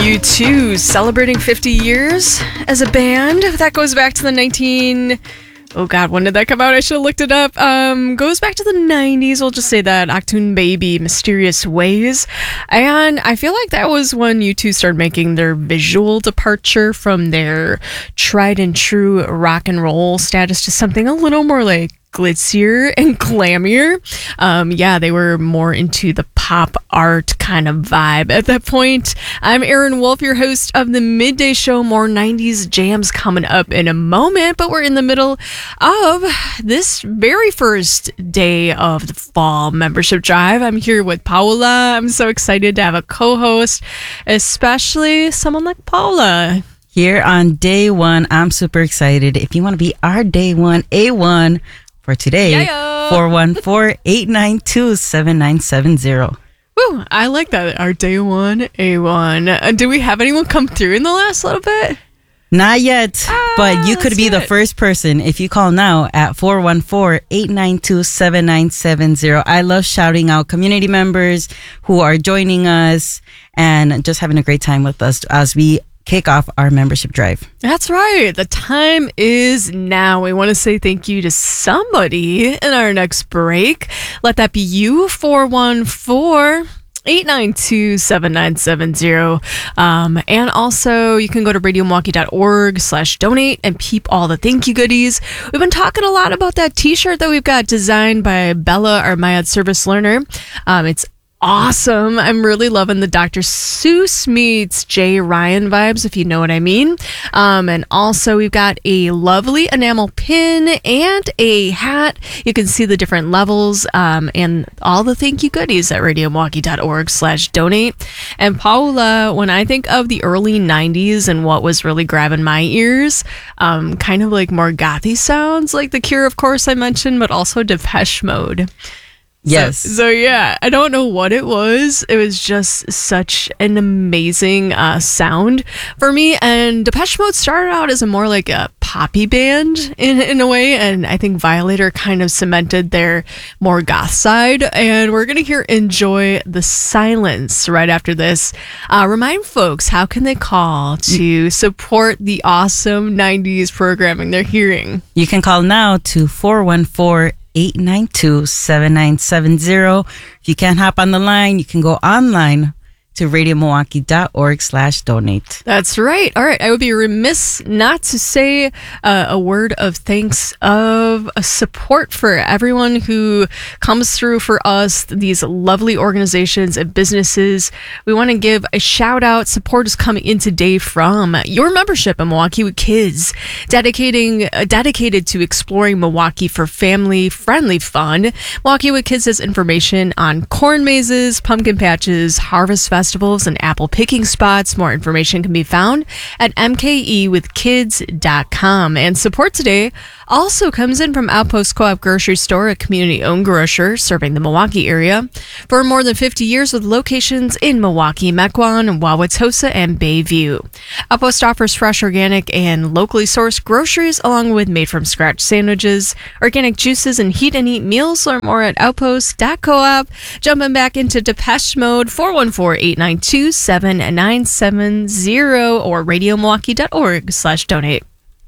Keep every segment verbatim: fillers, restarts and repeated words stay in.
U two celebrating fifty years as a band. That goes back to the nineteen... Oh, God, when did that come out? I should have looked it up. Um, goes back to the nineties. We'll just say that. Achtung Baby, Mysterious Ways. And I feel like that was when U two started making their visual departure from their tried and true rock and roll status to something a little more like glitzier and glammier. Um, yeah, they were more into the pop art kind of vibe at that point. I'm Erin Wolf, your host of the Midday Show. More nineties jams coming up in a moment, but we're in the middle of this very first day of the fall membership drive. I'm here with Paula. I'm so excited to have a co-host, especially someone like Paula. Here on day one, I'm super excited. If you want to be our day one, A one, for today, four one four, eight nine two, seven nine seven zero. Woo, I like that. Our day one, A one. Uh, do we have anyone come through in the last little bit? Not yet, ah, but you could be the it. first person if you call now at four one four, eight nine two, seven nine seven zero. I love shouting out community members who are joining us and just having a great time with us as we kick off our membership drive. That's right. The time is now. We want to say thank you to somebody in our next break. Let that be you, four one four, eight nine two, seven nine seven zero. Um, and also, you can go to radio milwaukee dot org slash donate and peep all the thank you goodies. We've been talking a lot about that t-shirt that we've got designed by Bella, our MyAd service learner. Um, it's awesome. I'm really loving the Doctor Seuss meets Jay Ryan vibes, if you know what I mean. Um, and also, we've got a lovely enamel pin and a hat. You can see the different levels um, and all the thank you goodies at radio milwaukee dot org slash donate. And Paula, when I think of the early nineties and what was really grabbing my ears, um, kind of like more gothy sounds, like The Cure, of course, I mentioned, but also Depeche Mode. Yes. So, so yeah, I don't know what it was. It was just such an amazing uh, sound for me. And Depeche Mode started out as a more like a poppy band in in a way, and I think Violator kind of cemented their more goth side. And we're gonna hear "Enjoy the Silence" right after this. Uh, remind folks, how can they call to support the awesome nineties programming they're hearing? You can call now to four one four, eight nine two, seven nine seven zero. If you can't hop on the line, you can go online to radio milwaukee dot org slash donate. That's right. All right. I would be remiss not to say uh, a word of thanks of uh, support for everyone who comes through for us, these lovely organizations and businesses. We want to give a shout out. Support is coming in today from your membership in Milwaukee with Kids, dedicating uh, dedicated to exploring Milwaukee for family friendly fun. Milwaukee with Kids has information on corn mazes, pumpkin patches, harvest festivals, festivals and apple picking spots. More information can be found at m k e with kids dot com. And support today also comes in from Outpost Co-op Grocery Store, a community-owned grocer serving the Milwaukee area for more than fifty years with locations in Milwaukee, Mequon, Wauwatosa, and Bayview. Outpost offers fresh, organic, and locally sourced groceries along with made-from-scratch sandwiches, organic juices, and heat-and-eat meals. Learn more at outpost dot coop. Jumping back into Depeche Mode, four one four, eight nine two, seven nine seven zero or radio milwaukee dot org slash donate.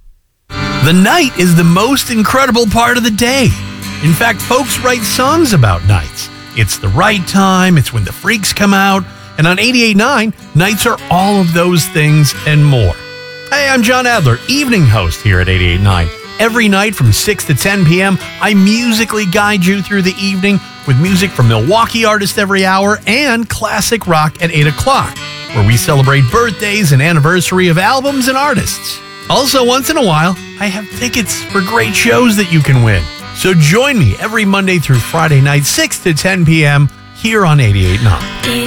The night is the most incredible part of the day. In fact, folks write songs about nights. It's the right time, it's when the freaks come out, and on eighty-eight point nine, nights are all of those things and more. Hey, I'm John Adler, evening host here at eighty-eight point nine. Every night from six to ten p.m., I musically guide you through the evening with music from Milwaukee artists every hour and classic rock at eight o'clock, where we celebrate birthdays and anniversary of albums and artists. Also, once in a while, I have tickets for great shows that you can win. So join me every Monday through Friday night, six to ten p.m. here on eighty-eight point nine.